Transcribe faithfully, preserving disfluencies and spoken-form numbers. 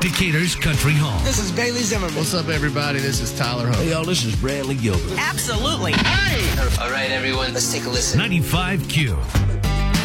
Decatur's Country Home. This is Bailey Zimmerman. What's up, everybody? This is Tyler Hope. Hey, y'all, this is Bradley Gilbert. Absolutely. Hey! All right, everyone, let's take a listen. ninety-five Q.